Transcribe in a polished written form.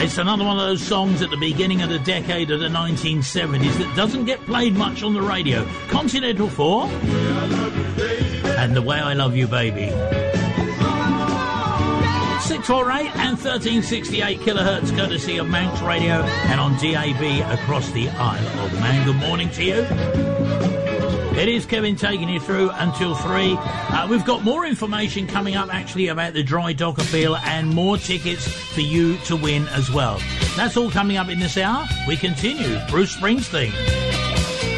It's another one of those songs at the beginning of the decade of the 1970s that doesn't get played much on the radio. Continental 4 and The Way I Love You Baby. 648 and 1368 kilohertz courtesy of Manx Radio and on DAB across the Isle of Man. Good morning to you. It is Kevin taking you through until 3. We've got more information coming up actually about the Dry Dock Appeal and more tickets for you to win as well. That's all coming up in this hour. We continue. Bruce Springsteen.